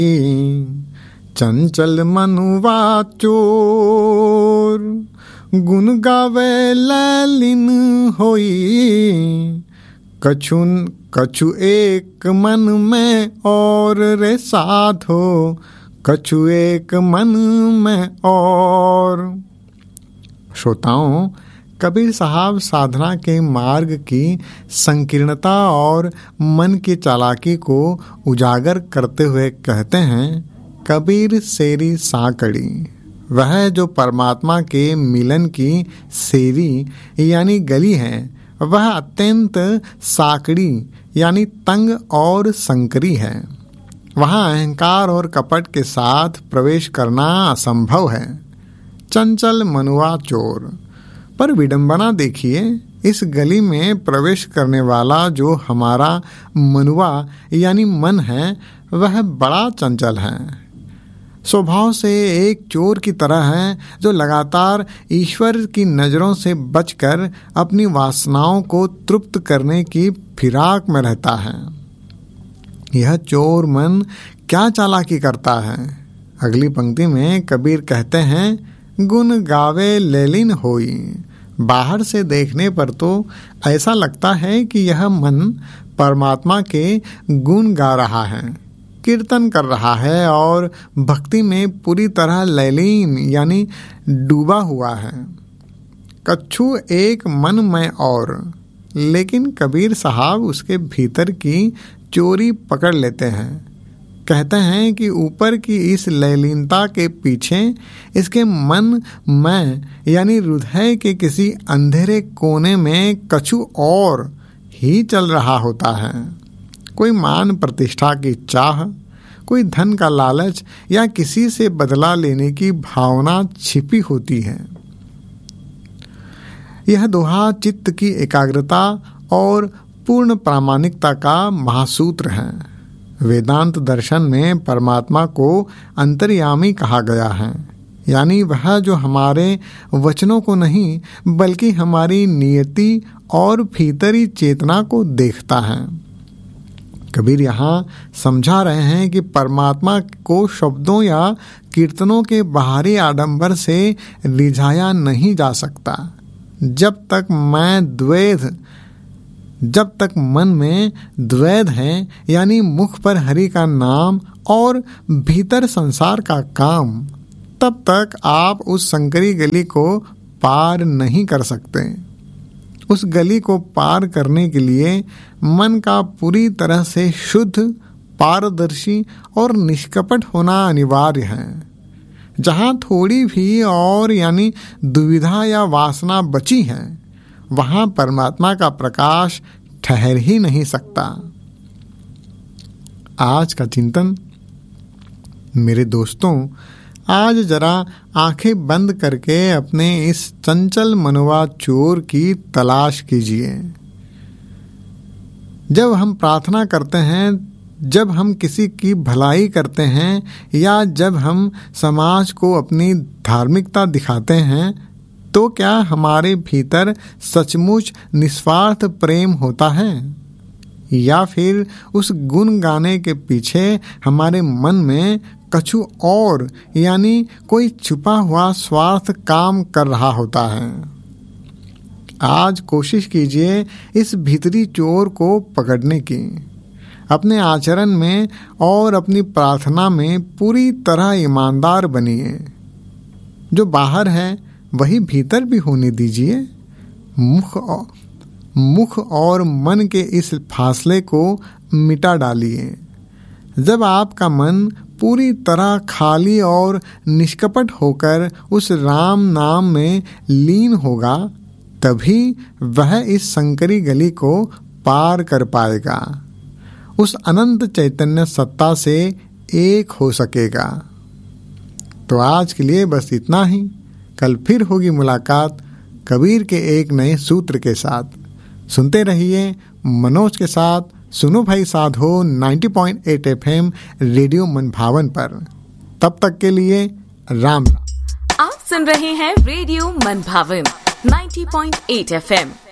चंचल मनुआ चोर, गुन गावे लैलिन होई। कछु एक मन में और रे साधो, कछु एक मन में और। श्रोताओं, कबीर साहब साधना के मार्ग की संकीर्णता और मन की चालाकी को उजागर करते हुए कहते हैं, कबीर सेरी साकड़ी, वह जो परमात्मा के मिलन की सेरी यानी गली है, वह अत्यंत साकड़ी यानी तंग और संकरी है। वहाँ अहंकार और कपट के साथ प्रवेश करना असंभव है। चंचल मनुआ चोर, पर विडंबना देखिए, इस गली में प्रवेश करने वाला जो हमारा मनुआ यानी मन है, वह बड़ा चंचल है। स्वभाव से एक चोर की तरह है, जो लगातार ईश्वर की नजरों से बचकर अपनी वासनाओं को तृप्त करने की फिराक में रहता है। यह चोर मन क्या चालाकी करता है। अगली पंक्ति में कबीर कहते हैं, गुण गावे लैलिन होई। बाहर से देखने पर तो ऐसा लगता है कि यह मन परमात्मा के गुण गा रहा है, कीर्तन कर रहा है और भक्ति में पूरी तरह लैलीन यानी डूबा हुआ है। कछु एक मन में और, लेकिन कबीर साहब उसके भीतर की चोरी पकड़ लेते हैं। कहते हैं कि ऊपर की इस लैलीनता के पीछे इसके मन में यानी हृदय के किसी अंधेरे कोने में कछु और ही चल रहा होता है। कोई मान प्रतिष्ठा की चाह, कोई धन का लालच या किसी से बदला लेने की भावना छिपी होती है। यह दोहा चित्त की एकाग्रता और पूर्ण प्रामाणिकता का महासूत्र है। वेदांत दर्शन में परमात्मा को अंतर्यामी कहा गया है, यानी वह जो हमारे वचनों को नहीं बल्कि हमारी नियति और भीतरी चेतना को देखता है। कबीर यहाँ समझा रहे हैं कि परमात्मा को शब्दों या कीर्तनों के बाहरी आडंबर से रिझाया नहीं जा सकता। जब तक मन में द्वैध है, यानी मुख पर हरि का नाम और भीतर संसार का काम, तब तक आप उस संकरी गली को पार नहीं कर सकते। उस गली को पार करने के लिए मन का पूरी तरह से शुद्ध, पारदर्शी और निष्कपट होना अनिवार्य है। जहाँ थोड़ी भी और यानी दुविधा या वासना बची है, वहाँ परमात्मा का प्रकाश ठहर ही नहीं सकता। आज का चिंतन, मेरे दोस्तों, आज जरा आंखें बंद करके अपने इस चंचल मनवा चोर की तलाश कीजिए। जब हम प्रार्थना करते हैं, जब हम किसी की भलाई करते हैं या जब हम समाज को अपनी धार्मिकता दिखाते हैं, तो क्या हमारे भीतर सचमुच निस्वार्थ प्रेम होता है, या फिर उस गुण गाने के पीछे हमारे मन में कछु और यानी कोई छुपा हुआ स्वार्थ काम कर रहा होता है? आज कोशिश कीजिए इस भीतरी चोर को पकड़ने की। अपने आचरण में और अपनी प्रार्थना में पूरी तरह ईमानदार बनिए। जो बाहर है वही भीतर भी होने दीजिए। मुख और मन के इस फासले को मिटा डालिए। जब आपका मन पूरी तरह खाली और निष्कपट होकर उस राम नाम में लीन होगा, तभी वह इस संकरी गली को पार कर पाएगा, उस अनंत चैतन्य सत्ता से एक हो सकेगा। तो आज के लिए बस इतना ही। कल फिर होगी मुलाकात कबीर के एक नए सूत्र के साथ। सुनते रहिए मनोज के साथ सुनो भाई साधो 90.8 FM रेडियो मनभावन पर। तब तक के लिए राम राम। आप सुन रहे हैं रेडियो मनभावन 90.8 FM।